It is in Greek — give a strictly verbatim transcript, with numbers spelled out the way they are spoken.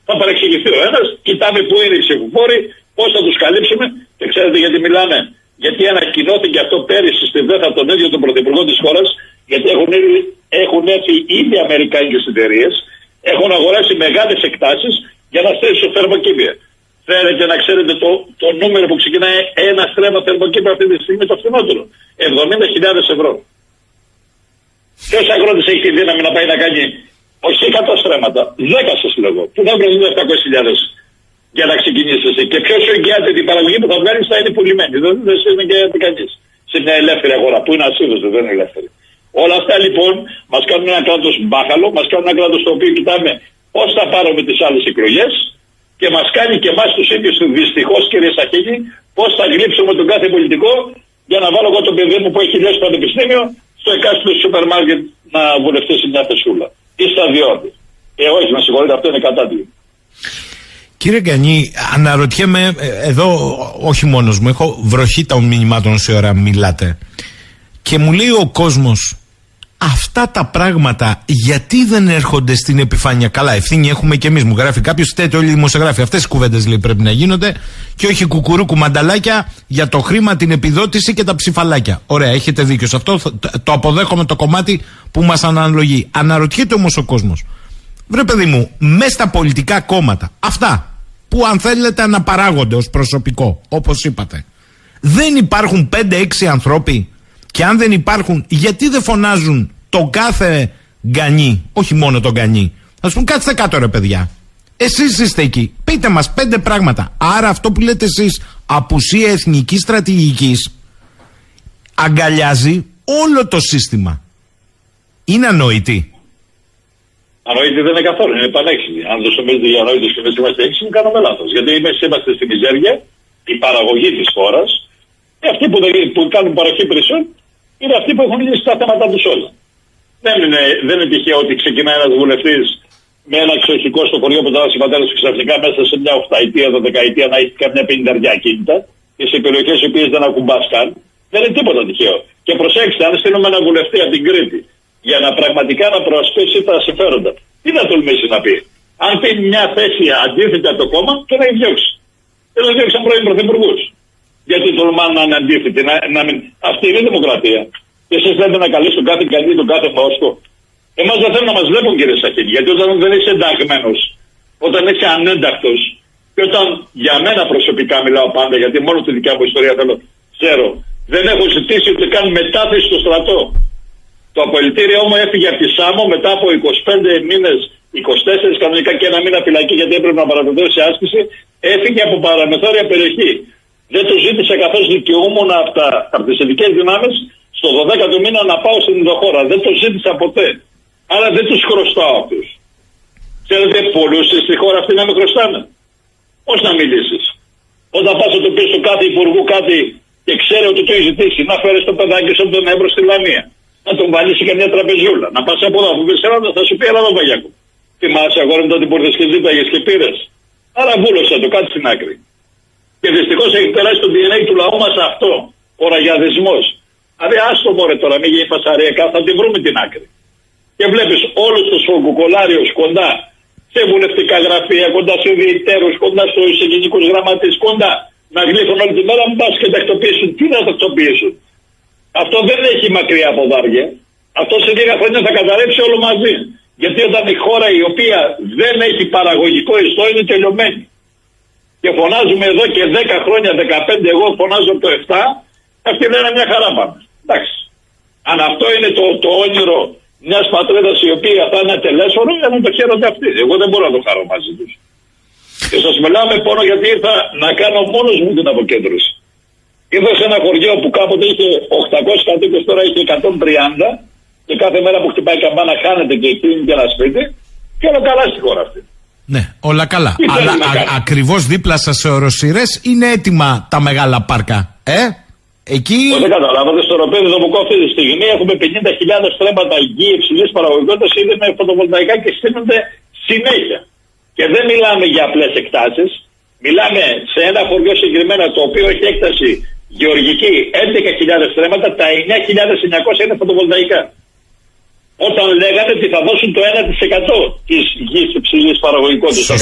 Θα παρεξηγηθεί ο ένας, κοιτάμε πού είναι οι ψηφοφόροι, πώς θα τους καλύψουμε. Και ξέρετε γιατί μιλάμε? Γιατί ανακοινώθηκε αυτό πέρυσι στη ΔΕΘ από τον ίδιο τον Πρωθυπουργό της χώρας, γιατί έχουν, έχουν έρθει ήδη αμερικάνικες εταιρείες, έχουν αγοράσει μεγάλες εκτάσεις για να στήσουν θερμοκήπια. Θέλετε να ξέρετε το, το νούμερο που ξεκινάει ένα στρέμμα θερμοκήπια αυτή τη στιγμή, το φθηνότερο? εβδομήντα χιλιάδες ευρώ. Ποιος αγρότης έχει τη δύναμη να πάει να κάνει όχι εκατό στρέμματα, δέκα σας λέγω, που θα βρουν επτακόσιες χιλιάδες για να ξεκινήσει εσύ? Και ποιος σου εγγυάται την παραγωγή που θα βγάλεις θα είναι πουλημένη? Δεν, δεν είναι εγγυάται κανείς σε μια ελεύθερη αγορά που είναι ασίδωτο, δεν είναι ελεύθερη. Όλα αυτά λοιπόν μας κάνουν ένα κράτος μπάχαλο, μας κάνουν ένα κράτος το οποίο κοιτάμε πώς θα πάρουμε τις άλλες εκλογές και μας κάνει και εμάς τους ίδιους δυστυχώς, κύριε Σαχίνη, πώς θα γλύψουμε τον κάθε πολιτικό για να βάλω εγώ το παιδί μου που έχει τελειώσει το πανεπιστήμιο στο εκάστοτε σούπερ μάρκετ να βουλευτεί σε μια θεσούλα ή σταδιώτη. Ε, όχι, με συγχωρείτε, αυτό είναι κατάτιμο. Κύριε Γκανή, αναρωτιέμαι, εδώ όχι μόνος μου, έχω βροχή των μηνυμάτων σε ώρα μιλάτε και μου λέει ο κόσμος, αυτά τα πράγματα γιατί δεν έρχονται στην επιφάνεια? Καλά, ευθύνη έχουμε και εμείς, μου γράφει κάποιος, φταίτε όλοι οι δημοσιογράφοι. Αυτές οι κουβέντες λέει πρέπει να γίνονται και όχι κουκουρούκου μανταλάκια για το χρήμα, την επιδότηση και τα ψηφαλάκια. Ωραία, έχετε δίκιο σε αυτό, το αποδέχομαι το κομμάτι που μας αναλογεί. Αναρωτιέται όμως ο κόσμος, βρε παιδί μου, μέσα στα πολιτικά κόμματα, αυτά που αν θέλετε αναπαράγονται ως προσωπικό, όπως είπατε, δεν υπάρχουν πέντε έξι ανθρώποι? Και αν δεν υπάρχουν, γιατί δεν φωνάζουν τον κάθε Γκανή, όχι μόνο τον Γκανή? Ας πούμε, κάτσετε κάτω ρε παιδιά. Εσείς είστε εκεί. Πείτε μας πέντε πράγματα. Άρα αυτό που λέτε εσείς, απουσία εθνικής στρατηγικής, αγκαλιάζει όλο το σύστημα. Είναι ανοητή? Ανοητή δεν είναι καθόλου, είναι πανέξυπνη. Αν το νομίζετε για ανόητος και εμείς είμαστε έξυπνοι, κάνουμε λάθος. Γιατί εμείς είμαστε στη μιζέρια, η παραγωγή της χώρας, και αυτοί που, που κάνουν παροχή υπηρεσιών είναι αυτοί που έχουν λύσει τα θέματα τους όλα. Δεν είναι, δεν είναι τυχαίο ότι ξεκινάει ένας βουλευτής με ένα εξοχικό στο χωριό που ήταν ο πατέρας του ξαφνικά μέσα σε μια οχταετία, δωδεκαετία να έχει καμιά πενηνταριά ακίνητα και σε περιοχές οι οποίες δεν ακουμπάς καν. Δεν είναι τίποτα τυχαίο. Και προσέξτε, αν στείλουμε ένα βουλευτή από την Κρήτη για να πραγματικά να προασπίσει τα συμφέροντα, τι θα τολμήσει να πει? Αν πει μια θέση αντίθετα από το κόμμα, τον έχει διώξει. Δεν διώξαν πρώην πρωθυπουργούς. Γιατί τολμάνε να είναι αντίθετοι, να, να μην... Αυτή είναι η δημοκρατία. Και εσείς λέτε να καλείς τον κάθε καλή, τον κάθε μόσκο. Εμάς δεν θέλουν να μας βλέπουν, κύριε Σαχίνη, γιατί όταν δεν είσαι ενταγμένος, όταν είσαι ανέντακτος, και όταν για μένα προσωπικά μιλάω πάντα, γιατί μόνο τη δικιά μου ιστορία θέλω, ξέρω, δεν έχω ζητήσει ούτε καν μετάθεση στο στρατό. Το απολυτήριό μου έφυγε από τη Σάμο μετά από είκοσι πέντε μήνες, είκοσι τέσσερα κανονικά και ένα μήνα φυλακή, γιατί έπρεπε να παραδοθεί σε άσκηση, έφυγε από παραμεθόρια περιοχή. Δεν το ζήτησα καθώς δικαιούμουν από, τα, από τις ειδικές δυνάμεις στο δωδέκατο μήνα να πάω στην Ινδοχώρα. Δεν το ζήτησα ποτέ. Άρα δεν τους χρωστάω αυτούς. Ξέρετε, πολλούς στη χώρα αυτή να με χρωστάνε. Πώς να μιλήσεις? Όταν πας να το πεις του κάθε υπουργού κάτι και ξέρει ότι το έχει ζητήσει, να φέρεις το παιδάκι σου από τον Εύρο στη Λαμία, να τον βάλεις και μια τραπεζούλα, να πας από εδώ που πεις Ελλάδα, θα σου πει έλα εδώ Παγιάκου. Θυμάσαι αγόρι μου τότε που ήρθες και ζήταγες και πήρες? Άρα βούλωσε το, κάτι στην άκρη. Και δυστυχώς έχει περάσει το ντι εν έι του λαού μας αυτό, ο ραγιαδισμός. Δηλαδή άστο μωρέ τώρα, μην γίνει φασαριακά, θα τη βρούμε την άκρη. Και βλέπεις όλους τους φογκουκολάριους κοντά σε βουλευτικά γραφεία, κοντά σε διαιτέρους, κοντά στους γενικούς γραμματείς, κοντά να γλύφουν όλη τη μέρα, μην πας και τακτοποιήσουν. Τι να τακτοποιήσουν? Αυτό δεν έχει μακριά από δάρια. Αυτό σε λίγα χρόνια θα καταρρεύσει όλο μαζί. Γιατί όταν η χώρα η οποία δεν έχει παραγωγικό ιστό είναι τελειωμένη. Και φωνάζουμε εδώ και δέκα χρόνια, δεκαπέντε, εγώ φωνάζω από το επτά, αυτοί λένε μια χαρά πάμε. Εντάξει. Αν αυτό είναι το, το όνειρο μιας πατρίδας η οποία θα είναι τελέσφορο, να το χαίρονται αυτοί. Εγώ δεν μπορώ να το χαρώ μαζί τους. Και σας μιλάω με πόνο γιατί ήρθα να κάνω μόνος μου την αποκέντρωση. Ήρθα σε ένα χωριό που κάποτε είχε οκτακόσιους κατοίκους, τώρα έχει εκατόν τριάντα και κάθε μέρα που χτυπάει καμπάνα χάνεται και κλείνει και ένα σπίτι και όλα καλά στη χώρα αυτή. Ναι, όλα καλά. Αλλά α, ακριβώς δίπλα σας σε οροσειρές είναι έτοιμα τα μεγάλα πάρκα. Ε, εκεί. Δεν καταλάβατε, στο ροπέδιο μου αυτή τη στιγμή έχουμε πενήντα χιλιάδες στρέμματα γη υψηλής παραγωγικότητας ήδη με φωτοβολταϊκά και στείνονται συνέχεια. Και δεν μιλάμε για απλές εκτάσεις. Μιλάμε σε ένα χωριό συγκεκριμένα το οποίο έχει έκταση γεωργική έντεκα χιλιάδες στρέμματα, τα εννιά χιλιάδες εννιακόσια είναι φωτοβολταϊκά. Όταν λέγανε ότι θα δώσουν το ένα τοις εκατό της γης υψηλής παραγωγικότητας.